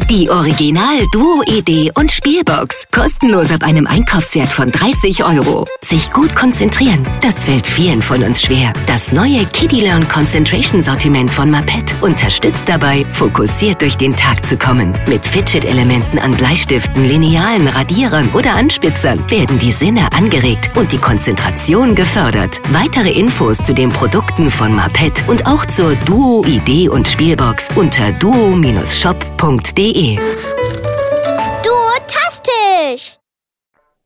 Die Original Duo Idee und Spielbox. Kostenlos ab einem Einkaufswert von 30 €. Sich gut konzentrieren, das fällt vielen von uns schwer. Das neue Kiddie Learn Concentration Sortiment von Maped unterstützt dabei, fokussiert durch den Tag zu kommen. Mit Fidget-Elementen an Bleistiften, Linealen, Radierern oder Anspitzern werden die Sinne angeregt und die Konzentration gefördert. Weitere Infos zu den Produkten von Maped und auch zur Duo Idee und Spielbox unter duo-shop.de. Duotastisch!